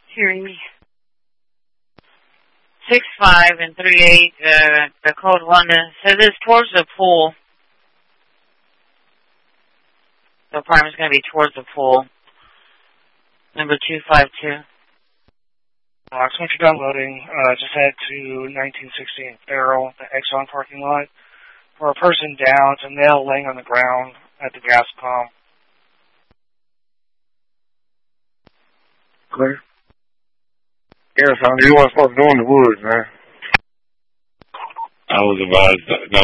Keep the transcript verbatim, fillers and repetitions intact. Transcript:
hearing me. Six five and three eight. Uh, the code London says it's towards the pool. The apartment's going to be towards the pool. Number two five two. Uh, so once you're done loading, uh, just head to nineteen sixteen Farrell, the Exxon parking lot, for a person down. It's a male laying on the ground at the gas pump. Clear? Yeah, son, you want to start doing the woods, man. I was advised that, no.